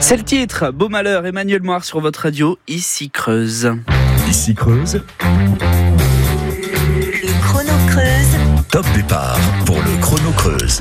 C'est le titre, Beau Malheur, Emmanuel Moir sur votre radio, ici Creuse. Ici Creuse. Le chrono Creuse. Top départ pour le chrono Creuse.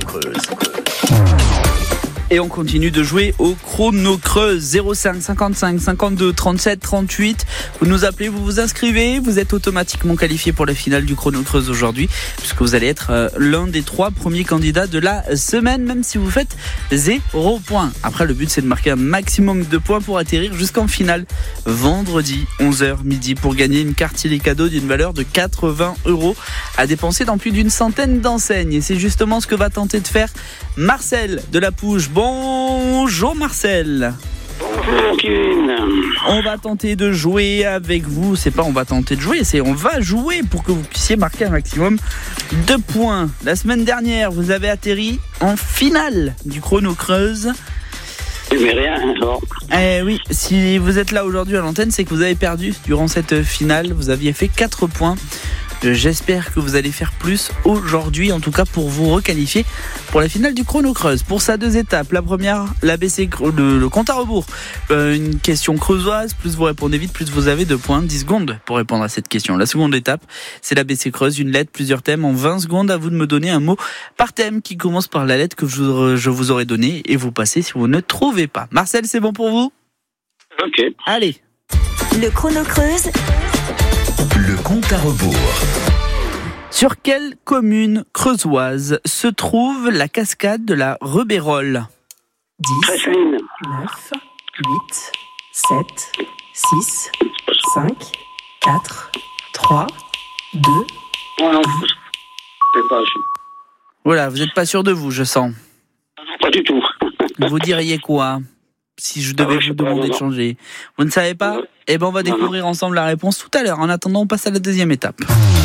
Et on continue de jouer au chrono Creuse 05 55 52 37 38. Vous nous appelez, vous vous inscrivez, vous êtes automatiquement qualifié pour la finale du chrono Creuse aujourd'hui, puisque vous allez être l'un des 3 premiers candidats de la semaine, même si vous faites 0 points. Après, le but c'est de marquer un maximum de points pour atterrir jusqu'en finale vendredi 11h midi pour gagner une carte télé cadeau d'une valeur de 80 € à dépenser dans plus d'une centaine d'enseignes. Et c'est justement ce que va tenter de faire Marcel de la Pouge. Bonjour Marcel. Bonjour Kevin. On va tenter de jouer avec vous. C'est pas on va tenter de jouer, c'est on va jouer pour que vous puissiez marquer un maximum de points. La semaine dernière, vous avez atterri en finale du chrono Creuse. Mais rien alors. Eh oui, si vous êtes là aujourd'hui à l'antenne, c'est que vous avez perdu durant cette finale. Vous aviez fait 4 points. J'espère que vous allez faire plus aujourd'hui, en tout cas pour vous requalifier pour la finale du chrono Creuse. Pour ça, 2 étapes. La première, l'ABC, le compte à rebours. Une question creusoise, plus vous répondez vite, plus vous avez 2 points. 10 secondes pour répondre à cette question. La seconde étape, c'est l'ABC Creuse, une lettre, plusieurs thèmes. En 20 secondes, à vous de me donner un mot par thème qui commence par la lettre que je vous aurai donnée et vous passez si vous ne trouvez pas. Marcel, c'est bon pour vous ? Ok. Allez. Le chrono Creuse. Le compte à rebours. Sur quelle commune creusoise se trouve la cascade de la Rebérole ? 10, Tresline. 9, 8, 7, 6, 5, 4, 3, 2, Non, non, je sais pas. Voilà, vous n'êtes pas sûr de vous, je sens. Pas du tout. Vous diriez quoi si je devais je sais vous pas, demander de non. changer ? Vous ne savez pas ? Non. Eh bien, on va découvrir ensemble la réponse tout à l'heure. En attendant, on passe à la deuxième étape.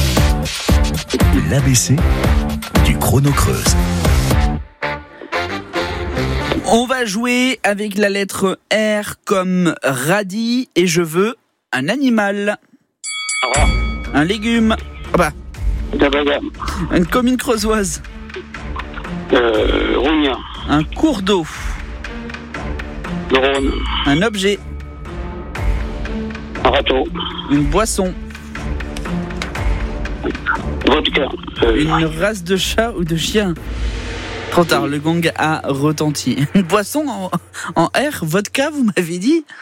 L'ABC du chrono Creuse. On va jouer avec la lettre R comme radis et je veux un animal, Ah, un légume, Dabaga. une commune creusoise, Rougna. un cours d'eau, Le Rhône. un objet, Un râteau. une boisson, Vodka. une race de chat ou de chien. Trop tard, le gong a retenti. Une boisson en R, vodka, vous m'avez dit ?